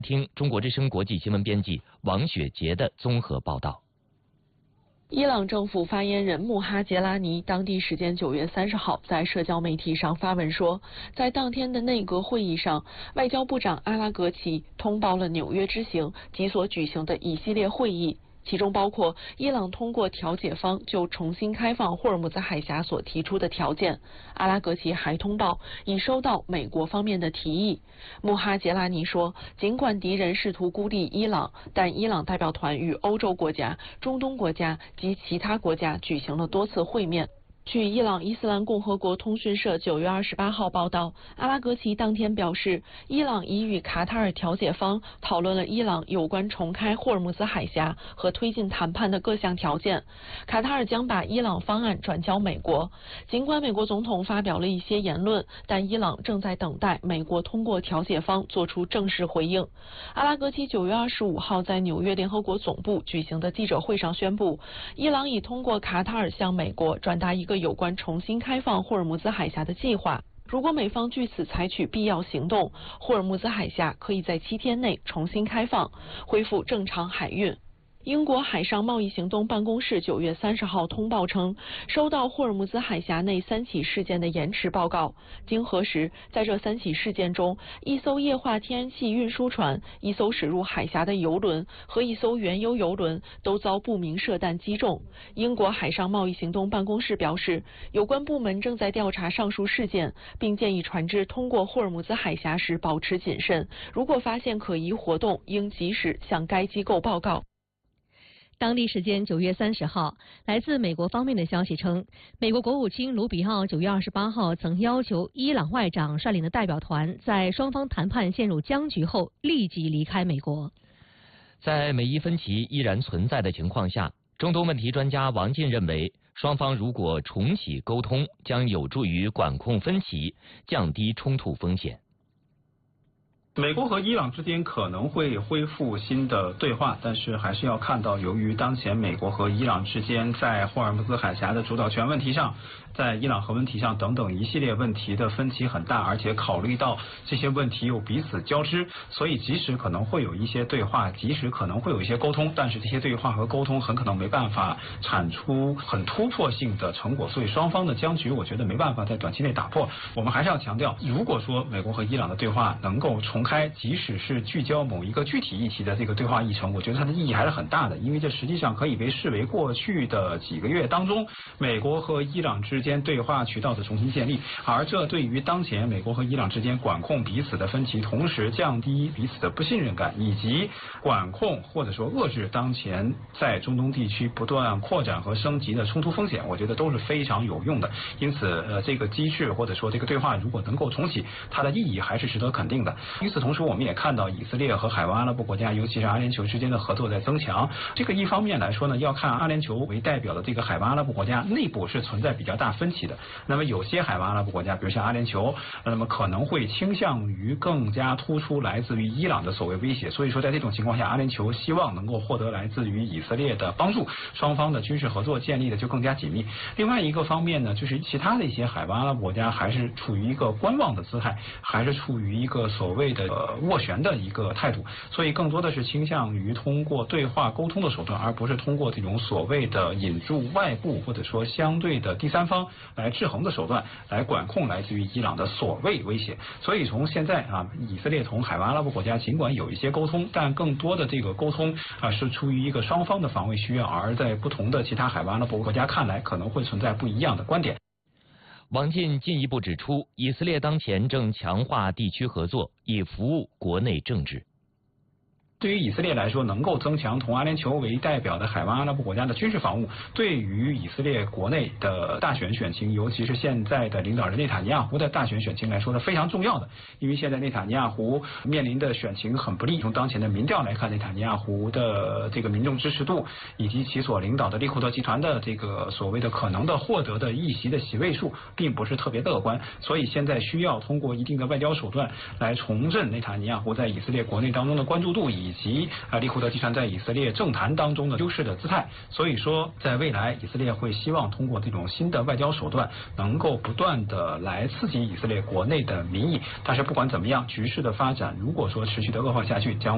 听中国之声国际新闻编辑王雪杰的综合报道。 伊朗政府发言人穆哈杰拉尼当地时间9月30号在社交媒体上发文说，在当天的内阁会议上，外交部长阿拉格齐通报了纽约之行及所举行的一系列会议。其中包括伊朗通过调解方就重新开放霍尔木兹海峡所提出的条件。阿拉格齐还通报已收到美国方面的提议。穆哈杰拉尼说，尽管敌人试图孤立伊朗，但伊朗代表团与欧洲国家、中东国家及其他国家举行了多次会面。据伊朗伊斯兰共和国通讯社9月28号报道，阿拉格齐当天表示，伊朗已与卡塔尔调解方讨论了伊朗有关重开霍尔木兹海峡和推进谈判的各项条件。卡塔尔将把伊朗方案转交美国。尽管美国总统发表了一些言论，但伊朗正在等待美国通过调解方做出正式回应。阿拉格齐9月25号在纽约联合国总部举行的记者会上宣布，伊朗已通过卡塔尔向美国转达一个有关重新开放霍尔木兹海峡的计划。如果美方据此采取必要行动，霍尔木兹海峡可以在7天内重新开放，恢复正常海运。英国海上贸易行动办公室9月30号通报称，收到霍尔木兹海峡内3起事件的延迟报告。经核实，在这3起事件中，一艘液化天然气运输船、一艘驶入海峡的油轮和一艘原油油轮都遭不明射弹击中。英国海上贸易行动办公室表示，有关部门正在调查上述事件，并建议船只通过霍尔木兹海峡时保持谨慎，如果发现可疑活动，应及时向该机构报告。 当地时间9月30号，来自美国方面的消息称，美国国务卿卢比奥9月28号曾要求伊朗外长率领的代表团在双方谈判陷入僵局后立即离开美国。 在美伊分歧依然存在的情况下，中东问题专家王进认为，双方如果重启沟通，将有助于管控分歧，降低冲突风险。 美国和伊朗之间可能会恢复新的对话，但是还是要看到，由于当前美国和伊朗之间在霍尔木兹海峡的主导权问题上，在伊朗核问题上等等一系列问题的分歧很大，而且考虑到这些问题又彼此交织，所以即使可能会有一些对话，即使可能会有一些沟通，但是这些对话和沟通很可能没办法产出很突破性的成果，所以双方的僵局我觉得没办法在短期内打破。我们还是要强调，如果说美国和伊朗的对话能够重开，即使是聚焦某一个具体议题的这个对话议程，我觉得它的意义还是很大的，因为这实际上可以被视为过去的几个月当中美国和伊朗之间对话渠道的重新建立，而这对于当前美国和伊朗之间管控彼此的分歧，同时降低彼此的不信任感，以及管控或者说遏制当前在中东地区不断扩展和升级的冲突风险，我觉得都是非常有用的。因此这个机制或者说这个对话如果能够重启，它的意义还是值得肯定的。与此同时，我们也看到以色列和海湾阿拉伯国家，尤其是阿联酋之间的合作在增强。这个一方面来说呢，要看阿联酋为代表的这个海湾阿拉伯国家内部是存在比较大分歧的。那么有些海湾阿拉伯国家，比如像阿联酋，那么可能会倾向于更加突出来自于伊朗的所谓威胁。所以说，在这种情况下，阿联酋希望能够获得来自于以色列的帮助，双方的军事合作建立的就更加紧密。另外一个方面呢，就是其他的一些海湾阿拉伯国家还是处于一个观望的姿态，还是处于一个所谓的斡旋的一个态度，所以更多的是倾向于通过对话沟通的手段，而不是通过这种所谓的引入外部或者说相对的第三方来制衡的手段来管控来自于伊朗的所谓威胁。所以从现在以色列同海湾阿拉伯国家尽管有一些沟通，但更多的这个沟通是出于一个双方的防卫需要，而在不同的其他海湾阿拉伯国家看来，可能会存在不一样的观点。 王进进一步指出，以色列当前正强化地区合作，以服务国内政治。 对于以色列来说，能够增强同阿联酋为代表的海湾阿拉伯国家的军事防务，对于以色列国内的大选选情，尤其是现在的领导人内塔尼亚胡的大选选情来说是非常重要的。因为现在内塔尼亚胡面临的选情很不利，从当前的民调来看，内塔尼亚胡的这个民众支持度以及其所领导的利库德集团的这个所谓的可能的获得的议席的席位数，并不是特别乐观。所以现在需要通过一定的外交手段来重振内塔尼亚胡在以色列国内当中的关注度，以及利库德集团在以色列政坛当中的优势的姿态。所以说在未来以色列会希望通过这种新的外交手段能够不断的来刺激以色列国内的民意。但是不管怎么样，局势的发展如果说持续的恶化下去，将